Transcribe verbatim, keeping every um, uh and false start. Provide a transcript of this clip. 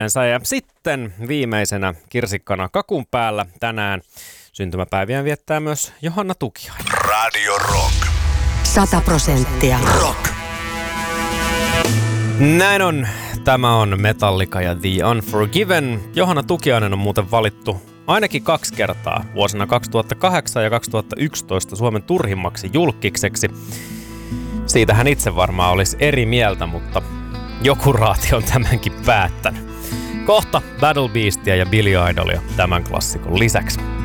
Ja sitten viimeisenä kirsikkana kakun päällä tänään syntymäpäiviään viettää myös Johanna Tukiainen. Radio Rock. Sata prosenttia Rock. Näin on. Tämä on Metallica ja The Unforgiven. Johanna Tukiainen on muuten valittu ainakin kaksi kertaa vuosina kaksituhattakahdeksan ja kaksituhattayksitoista Suomen turhimmaksi julkkikseksi. Siitä hän itse varmaan olisi eri mieltä, mutta joku raati on tämänkin päättänyt. Kohta Battle Beastia ja Billy Idolia tämän klassikon lisäksi.